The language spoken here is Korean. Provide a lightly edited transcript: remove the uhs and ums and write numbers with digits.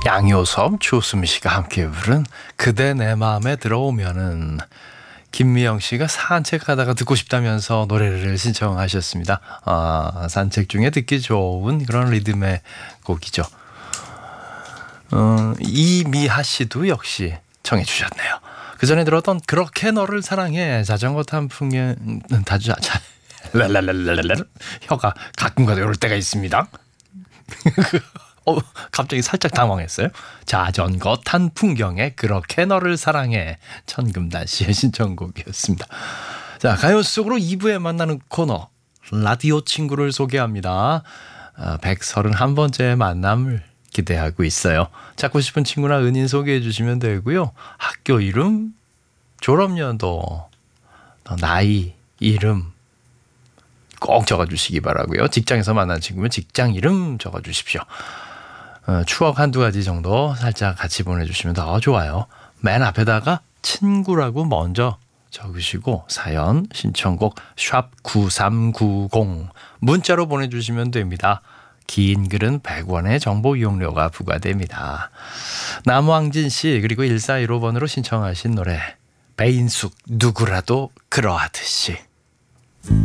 양요섭, 조수미 씨가 함께 부른 그대 내 마음에 들어오면은. 김미영 씨가 산책하다가 듣고 싶다면서 노래를 신청하셨습니다. 산책 중에 듣기 좋은 그런 리듬의 곡이죠. 이미하 씨도 역시 청해 주셨네요. 그 전에 들었던 그렇게 너를 사랑해, 자전거 탄 풍경, 혀가 가끔가다 이럴 때가 있습니다. 갑자기 살짝 당황했어요. 자전거 탄 풍경에 그렇게 너를 사랑해, 천금단 씨의 신청곡이었습니다. 자, 가요 속으로 2부에 만나는 코너, 라디오 친구를 소개합니다. 131번째 만남을 기대하고 있어요. 찾고 싶은 친구나 은인 소개해 주시면 되고요. 학교 이름, 졸업연도, 나이, 이름 꼭 적어주시기 바라고요. 직장에서 만난 친구면 직장 이름 적어주십시오. 추억 한두 가지 정도 살짝 같이 보내주시면 더 좋아요. 맨 앞에다가 친구라고 먼저 적으시고 사연, 신청곡 샵 9390 문자로 보내주시면 됩니다. 긴 글은 100원의 정보 이용료가 부과됩니다. 남왕진 씨 그리고 1415번으로 신청하신 노래 배인숙 누구라도 그러하듯이.